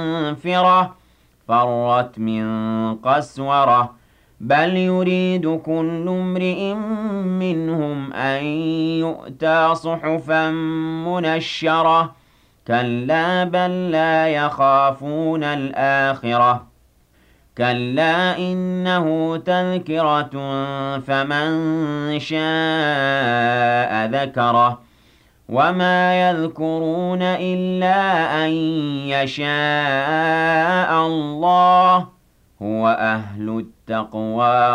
مَّنفِرَةٍ فَرَّتْ مِن قَسْوَرَةٍ بَلْ يُرِيدُ كُلُّ امْرِئٍ مِّنْهُمْ أَن يُؤْتَىٰ صُحُفًا مُّنَشَّرَةً كَلَّا بَل لَّا يَخَافُونَ الْآخِرَةَ كَلَّا إِنَّهُ تَذْكِرَةٌ فَمَن شَاءَ ذَكَرَهُ وَمَا يَذْكُرُونَ إِلَّا أَن يَشَاءَ اللَّهُ ۚ هُوَ أَهْلُ التَّقْوَىٰ